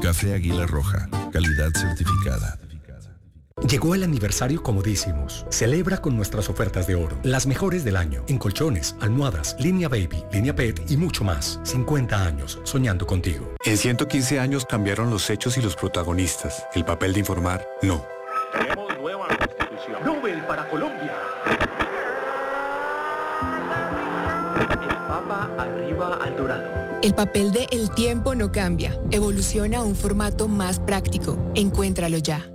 Café Águila Roja, calidad certificada. Llegó el aniversario Comodísimos. Celebra con nuestras ofertas de oro, las mejores del año, en colchones, almohadas, línea baby, línea pet y mucho más. 50 años soñando contigo. En 115 años cambiaron los hechos y los protagonistas. El papel de informar, no. Tenemos nueva constitución. Nobel para Colombia. El Papa arriba al dorado. El papel de El Tiempo no cambia. Evoluciona a un formato más práctico. Encuéntralo ya.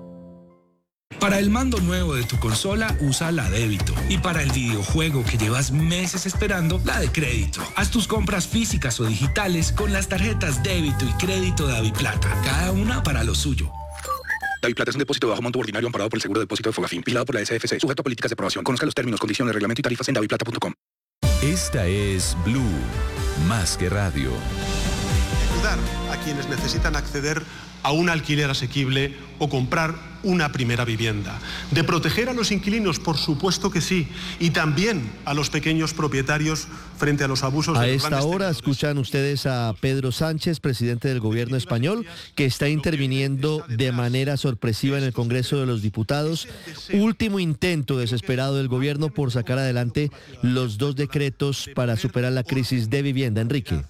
Para el mando nuevo de tu consola, usa la débito. Y para el videojuego que llevas meses esperando, la de crédito. Haz tus compras físicas o digitales con las tarjetas débito y crédito de Daviplata. Cada una para lo suyo. Daviplata es un depósito de bajo monto ordinario amparado por el Seguro de Depósito de Fogafín, vigilado por la SFC, sujeto a políticas de aprobación. Conozca los términos, condiciones, reglamento y tarifas en daviplata.com. Esta es Blue, más que radio. Ayudar a quienes necesitan acceder a un alquiler asequible o comprar una primera vivienda. De proteger a los inquilinos, por supuesto que sí, y también a los pequeños propietarios frente a los abusos. A esta hora escuchan ustedes a Pedro Sánchez, presidente del gobierno español, que está interviniendo de manera sorpresiva en el Congreso de los Diputados. Último intento desesperado del gobierno por sacar adelante los 2 decretos para superar la crisis de vivienda. Enrique.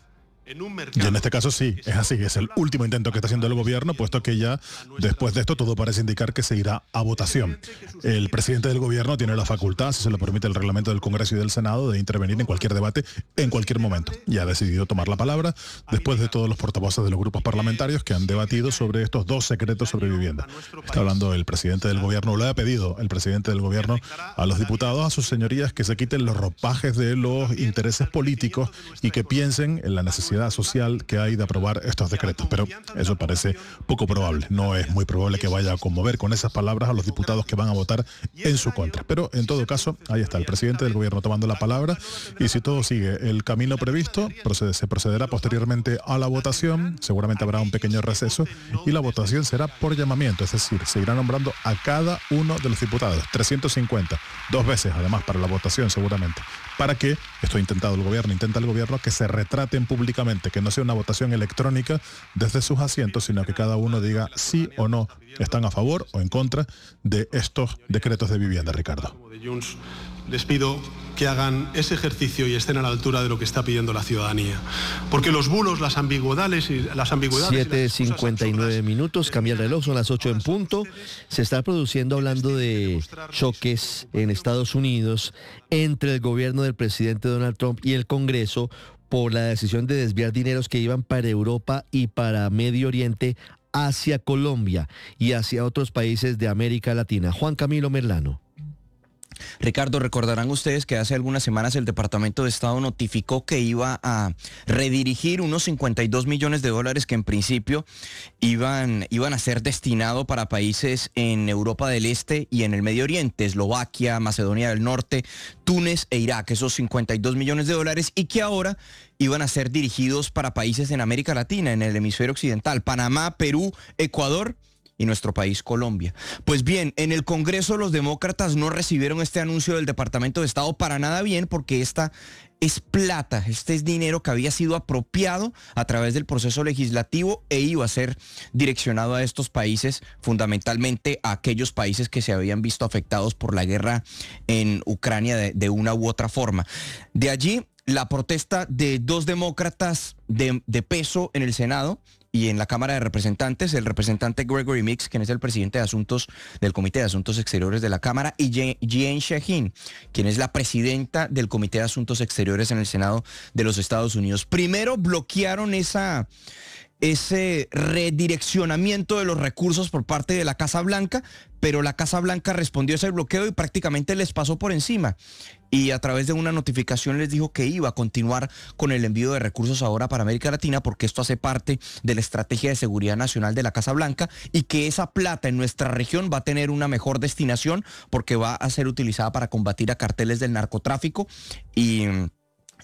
Y en este caso sí, es así, es el último intento que está haciendo el gobierno, puesto que ya después de esto todo parece indicar que se irá a votación. El presidente del gobierno tiene la facultad, si se lo permite el reglamento del Congreso y del Senado, de intervenir en cualquier debate, en cualquier momento. Y ha decidido tomar la palabra después de todos los portavoces de los grupos parlamentarios que han debatido sobre estos 2 secretos sobre vivienda. Está hablando el presidente del gobierno, lo ha pedido el presidente del gobierno a los diputados, a sus señorías, que se quiten los ropajes de los intereses políticos y que piensen en la necesidad social que hay de aprobar estos decretos, pero eso parece poco probable. No es muy probable que vaya a conmover con esas palabras a los diputados que van a votar en su contra, pero en todo caso, ahí está el presidente del gobierno tomando la palabra, y si todo sigue el camino previsto, se procederá posteriormente a la votación. Seguramente habrá un pequeño receso y la votación será por llamamiento, es decir, se irá nombrando a cada uno de los diputados, 350, 2 veces además para la votación seguramente, para que, esto intenta el gobierno que se retraten públicamente, que no sea una votación electrónica desde sus asientos, sino que cada uno diga sí o no están a favor o en contra de estos decretos de vivienda, Ricardo. Les pido que hagan ese ejercicio y estén a la altura de lo que está pidiendo la ciudadanía. Porque los bulos, las ambigüedades... 7:59 minutos, cambia el reloj, son las 8 en punto. Se está produciendo, hablando de choques en Estados Unidos, entre el gobierno del presidente Donald Trump y el Congreso por la decisión de desviar dineros que iban para Europa y para Medio Oriente hacia Colombia y hacia otros países de América Latina. Juan Camilo Merlano. Ricardo, recordarán ustedes que hace algunas semanas el Departamento de Estado notificó que iba a redirigir unos 52 millones de dólares que en principio iban a ser destinados para países en Europa del Este y en el Medio Oriente, Eslovaquia, Macedonia del Norte, Túnez e Irak, esos 52 millones de dólares, y que ahora iban a ser dirigidos para países en América Latina, en el hemisferio occidental, Panamá, Perú, Ecuador y nuestro país, Colombia. Pues bien, en el Congreso los demócratas no recibieron este anuncio del Departamento de Estado para nada bien, porque esta es plata, este es dinero que había sido apropiado a través del proceso legislativo e iba a ser direccionado a estos países, fundamentalmente a aquellos países que se habían visto afectados por la guerra en Ucrania de una u otra forma. De allí la protesta de 2 demócratas de peso en el Senado y en la Cámara de Representantes, el representante Gregory Meeks, quien es el presidente del Comité de Asuntos Exteriores de la Cámara, y Jeanne Shaheen, quien es la presidenta del Comité de Asuntos Exteriores en el Senado de los Estados Unidos. Primero bloquearon ese redireccionamiento de los recursos por parte de la Casa Blanca, pero la Casa Blanca respondió a ese bloqueo y prácticamente les pasó por encima. Y a través de una notificación les dijo que iba a continuar con el envío de recursos ahora para América Latina, porque esto hace parte de la estrategia de seguridad nacional de la Casa Blanca, y que esa plata en nuestra región va a tener una mejor destinación porque va a ser utilizada para combatir a carteles del narcotráfico y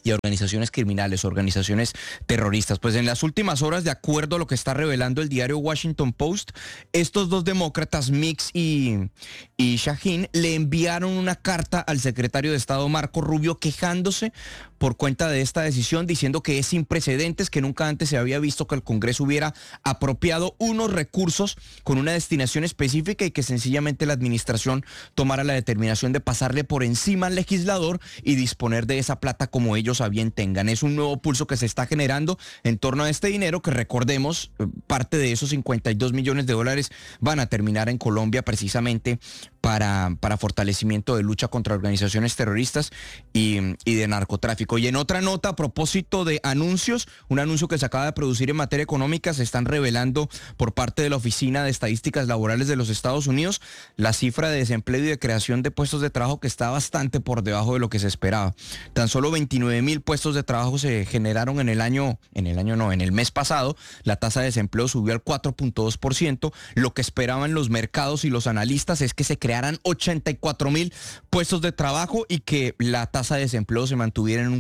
y a organizaciones criminales, organizaciones terroristas. Pues en las últimas horas, de acuerdo a lo que está revelando el diario Washington Post, estos dos demócratas, Mix y Shaheen, le enviaron una carta al secretario de Estado Marco Rubio quejándose por cuenta de esta decisión, diciendo que es sin precedentes, que nunca antes se había visto que el Congreso hubiera apropiado unos recursos con una destinación específica y que sencillamente la administración tomara la determinación de pasarle por encima al legislador y disponer de esa plata como ellos a bien tengan. Es un nuevo pulso que se está generando en torno a este dinero que, recordemos, parte de esos 52 millones de dólares van a terminar en Colombia precisamente para fortalecimiento de lucha contra organizaciones terroristas y de narcotráfico. Y en otra nota, a propósito de anuncios, un anuncio que se acaba de producir en materia económica, se están revelando por parte de la Oficina de Estadísticas Laborales de los Estados Unidos la cifra de desempleo y de creación de puestos de trabajo, que está bastante por debajo de lo que se esperaba. Tan solo 29,000 puestos de trabajo se generaron en el mes pasado. La tasa de desempleo subió al 4.2%. Lo que esperaban los mercados y los analistas es que se crearan 84,000 puestos de trabajo y que la tasa de desempleo se mantuviera en un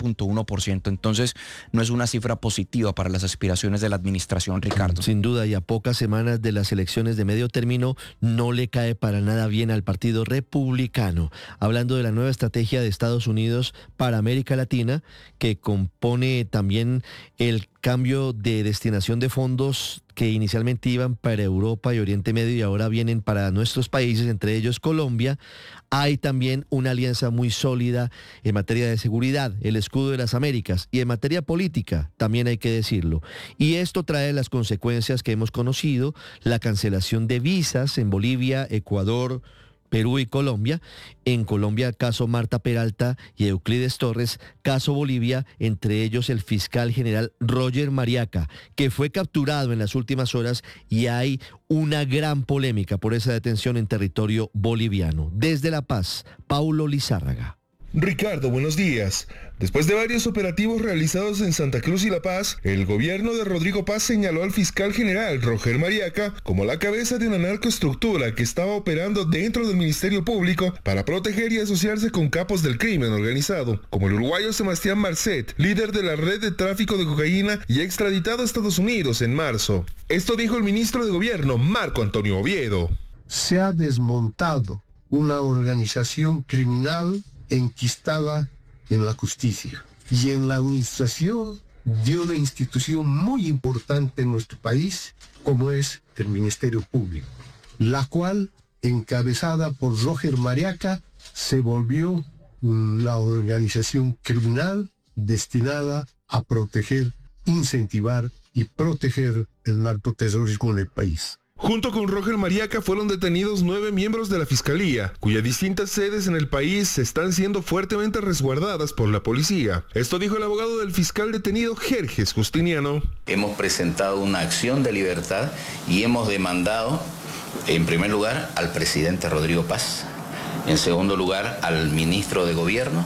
4.1%. Entonces, no es una cifra positiva para las aspiraciones de la administración, Ricardo. Sin duda, y a pocas semanas de las elecciones de medio término, no le cae para nada bien al Partido Republicano. Hablando de la nueva estrategia de Estados Unidos para América Latina, que compone también el cambio de destinación de fondos que inicialmente iban para Europa y Oriente Medio y ahora vienen para nuestros países, entre ellos Colombia. Hay también una alianza muy sólida en materia de seguridad, el escudo de las Américas, y en materia política, también hay que decirlo. Y esto trae las consecuencias que hemos conocido: la cancelación de visas en Bolivia, Ecuador, Perú y Colombia. En Colombia, caso Marta Peralta y Euclides Torres; caso Bolivia, entre ellos el fiscal general Roger Mariaca, que fue capturado en las últimas horas, y hay una gran polémica por esa detención en territorio boliviano. Desde La Paz, Paulo Lizárraga. Ricardo, buenos días. Después de varios operativos realizados en Santa Cruz y La Paz, el gobierno de Rodrigo Paz señaló al fiscal general Roger Mariaca como la cabeza de una narcoestructura que estaba operando dentro del Ministerio Público para proteger y asociarse con capos del crimen organizado, como el uruguayo Sebastián Marcet, líder de la red de tráfico de cocaína y extraditado a Estados Unidos en marzo. Esto dijo el ministro de Gobierno, Marco Antonio Oviedo. Se ha desmontado una organización criminal enquistada en la justicia y en la administración de una institución muy importante en nuestro país, como es el Ministerio Público, la cual, encabezada por Roger Mariaca, se volvió la organización criminal destinada a proteger, incentivar y proteger el narcoterrorismo en el país. Junto con Roger Mariaca fueron detenidos 9 miembros de la Fiscalía, cuyas distintas sedes en el país están siendo fuertemente resguardadas por la policía. Esto dijo el abogado del fiscal detenido, Jerjes Justiniano. Hemos presentado una acción de libertad y hemos demandado, en primer lugar, al presidente Rodrigo Paz, en segundo lugar, al ministro de Gobierno,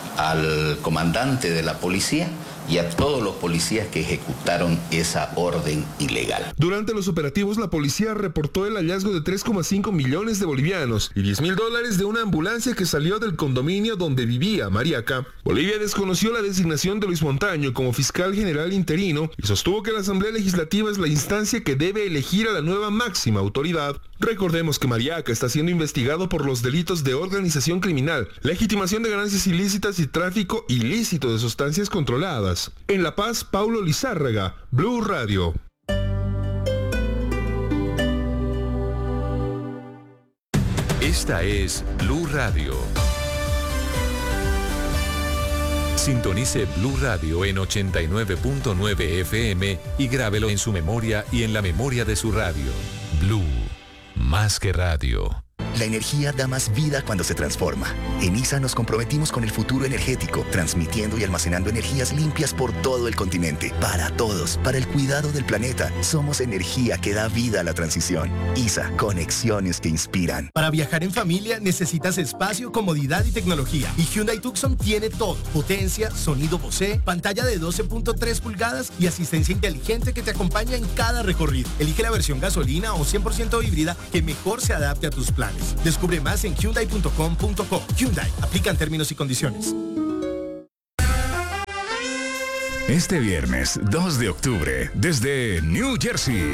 al comandante de la policía y a todos los policías que ejecutaron esa orden ilegal. Durante los operativos, la policía reportó el hallazgo de 3,5 millones de bolivianos y $10,000 de una ambulancia que salió del condominio donde vivía Mariaca. Bolivia desconoció la designación de Luis Montaño como fiscal general interino y sostuvo que la Asamblea Legislativa es la instancia que debe elegir a la nueva máxima autoridad. Recordemos que Mariaca está siendo investigado por los delitos de organización criminal, legitimación de ganancias ilícitas y tráfico ilícito de sustancias controladas. En La Paz, Paulo Lizárraga, Blue Radio. Esta es Blue Radio. Sintonice Blue Radio en 89.9 FM y grábelo en su memoria y en la memoria de su radio. Blue, más que radio. La energía da más vida cuando se transforma. En ISA nos comprometimos con el futuro energético, transmitiendo y almacenando energías limpias por todo el continente. Para todos, para el cuidado del planeta. Somos energía que da vida a la transición. ISA, conexiones que inspiran. Para viajar en familia necesitas espacio, comodidad y tecnología. Y Hyundai Tucson tiene todo. Potencia, sonido Bose, pantalla de 12.3 pulgadas y asistencia inteligente que te acompaña en cada recorrido. Elige la versión gasolina o 100% híbrida que mejor se adapte a tus planes. Descubre más en Hyundai.com.co. Hyundai, aplican términos y condiciones. Este viernes 2 de octubre, desde New Jersey,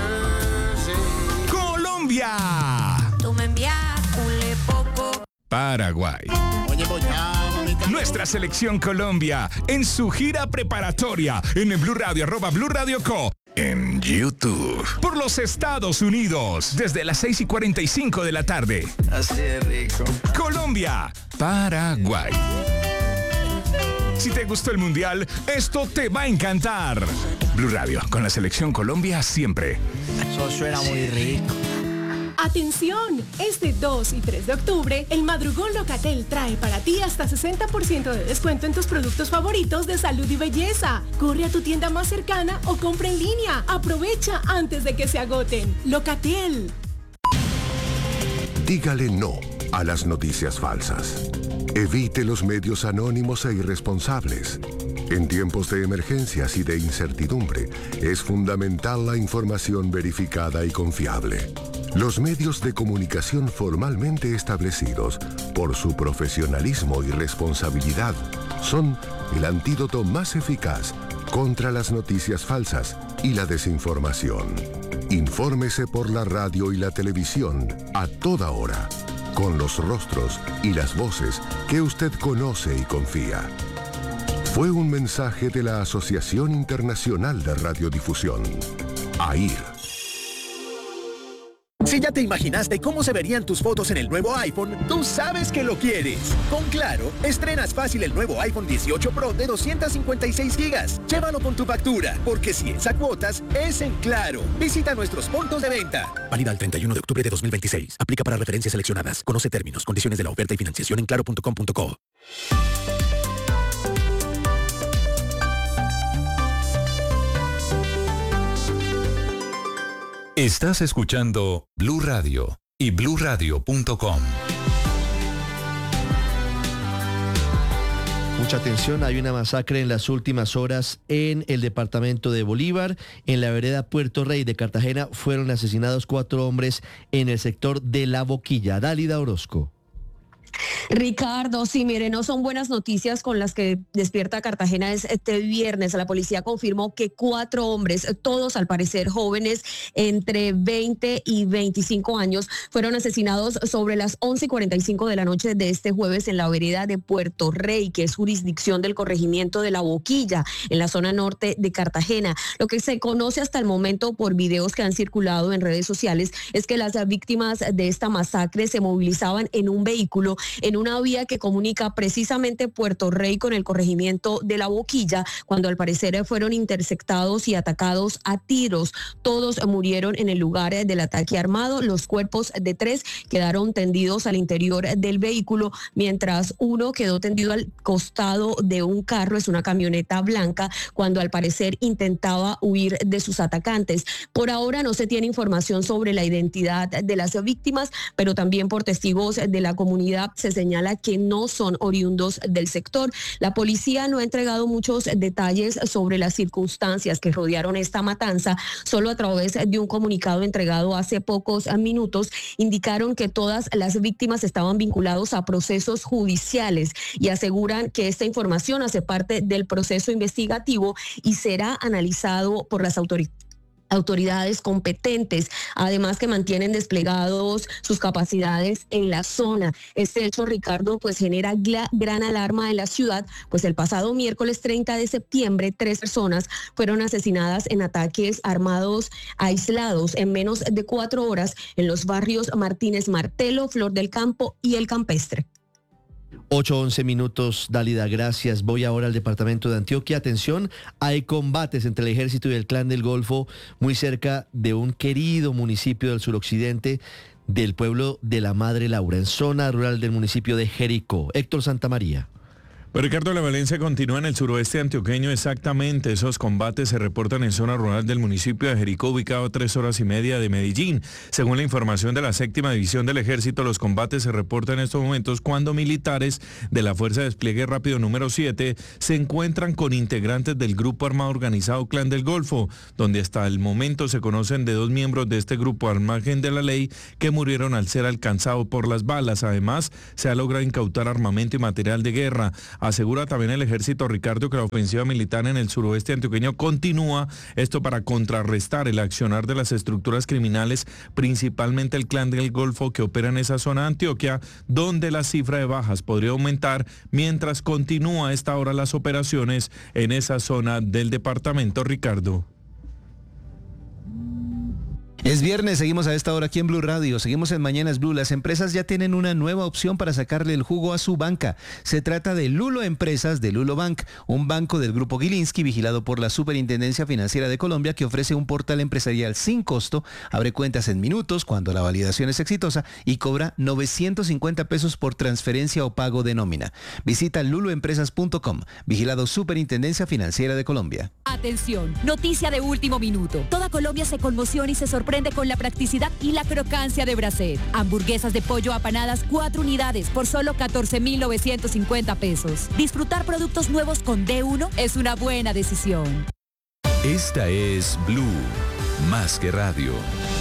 Colombia, Tú me envías un poco. Paraguay. Nuestra selección Colombia en su gira preparatoria en el Blue Radio, @Blue Radio Co. En YouTube. Por los Estados Unidos, desde las 6:45 de la tarde. Así de rico. Colombia, Paraguay. Si te gustó el Mundial, esto te va a encantar. Blue Radio, con la selección Colombia siempre. Eso suena muy rico. ¡Atención! Este 2 y 3 de octubre, el Madrugón Locatel trae para ti hasta 60% de descuento en tus productos favoritos de salud y belleza. Corre a tu tienda más cercana o compra en línea. Aprovecha antes de que se agoten. Locatel. Dígale no a las noticias falsas. Evite los medios anónimos e irresponsables. En tiempos de emergencias y de incertidumbre, es fundamental la información verificada y confiable. Los medios de comunicación formalmente establecidos, por su profesionalismo y responsabilidad, son el antídoto más eficaz contra las noticias falsas y la desinformación. Infórmese por la radio y la televisión a toda hora, con los rostros y las voces que usted conoce y confía. Fue un mensaje de la Asociación Internacional de Radiodifusión, AIR. Si ya te imaginaste cómo se verían tus fotos en el nuevo iPhone, tú sabes que lo quieres. Con Claro, estrenas fácil el nuevo iPhone 18 Pro de 256 gigas. Llévalo con tu factura, porque si es a cuotas, es en Claro. Visita nuestros puntos de venta. Válida al 31 de octubre de 2026. Aplica para referencias seleccionadas. Conoce términos, condiciones de la oferta y financiación en claro.com.co. Estás escuchando Blue Radio y bluradio.com. Mucha atención, hay una masacre en las últimas horas en el departamento de Bolívar. En la vereda Puerto Rey de Cartagena fueron asesinados 4 hombres en el sector de La Boquilla. Dálida Orozco. Ricardo, sí, mire, no son buenas noticias con las que despierta Cartagena este viernes. La policía confirmó que 4 hombres, todos al parecer jóvenes, entre 20 y 25 años, fueron asesinados sobre las 11:45 de la noche de este jueves en la vereda de Puerto Rey, que es jurisdicción del corregimiento de La Boquilla, en la zona norte de Cartagena. Lo que se conoce hasta el momento por videos que han circulado en redes sociales es que las víctimas de esta masacre se movilizaban en un vehículo en una vía que comunica precisamente Puerto Rey con el corregimiento de La Boquilla, cuando al parecer fueron interceptados y atacados a tiros. Todos murieron en el lugar del ataque armado. Los cuerpos de 3 quedaron tendidos al interior del vehículo, mientras uno quedó tendido al costado de un carro, es una camioneta blanca, cuando al parecer intentaba huir de sus atacantes. Por ahora no se tiene información sobre la identidad de las víctimas, pero también por testigos de la comunidad se señala que no son oriundos del sector. La policía no ha entregado muchos detalles sobre las circunstancias que rodearon esta matanza. Solo a través de un comunicado entregado hace pocos minutos indicaron que todas las víctimas estaban vinculados a procesos judiciales y aseguran que esta información hace parte del proceso investigativo y será analizado por las autoridades competentes, además que mantienen desplegados sus capacidades en la zona. Este hecho, Ricardo, pues genera gran alarma en la ciudad, pues el pasado miércoles 30 de septiembre 3 personas fueron asesinadas en ataques armados aislados en menos de 4 horas en los barrios Martínez Martelo, Flor del Campo y El Campestre. 8:11 minutos, Dálida, gracias. Voy ahora al departamento de Antioquia. Atención, hay combates entre el ejército y el clan del Golfo muy cerca de un querido municipio del suroccidente del pueblo de la Madre Laura, en zona rural del municipio de Jericó. Héctor Santamaría. Pues Ricardo, la violencia continúa en el suroeste antioqueño. Exactamente, esos combates se reportan en zona rural del municipio de Jericó, ubicado a 3 horas y media de Medellín. Según la información de la 7ª División del Ejército, los combates se reportan en estos momentos cuando militares de la Fuerza de Despliegue Rápido número 7 se encuentran con integrantes del grupo armado organizado Clan del Golfo, donde hasta el momento se conocen de 2 miembros de este grupo al margen de la ley que murieron al ser alcanzados por las balas. Además, se ha logrado incautar armamento y material de guerra. Asegura también el ejército, Ricardo, que la ofensiva militar en el suroeste antioqueño continúa, esto para contrarrestar el accionar de las estructuras criminales, principalmente el Clan del Golfo que opera en esa zona de Antioquia, donde la cifra de bajas podría aumentar mientras continúa a esta hora las operaciones en esa zona del departamento, Ricardo. Es viernes, seguimos a esta hora aquí en Blue Radio, seguimos en Mañanas Blue. Las empresas ya tienen una nueva opción para sacarle el jugo a su banca. Se trata de Lulo Empresas de Lulo Bank, un banco del Grupo Gilinski vigilado por la Superintendencia Financiera de Colombia que ofrece un portal empresarial sin costo, abre cuentas en minutos cuando la validación es exitosa y cobra 950 pesos por transferencia o pago de nómina. Visita luloempresas.com, vigilado Superintendencia Financiera de Colombia. Atención, noticia de último minuto. Toda Colombia se conmociona y se sorprende con la practicidad y la crocancia de Brasset. Hamburguesas de pollo apanadas 4 unidades por solo 14.950 pesos. Disfrutar productos nuevos con D1 es una buena decisión. Esta es Blue, más que radio.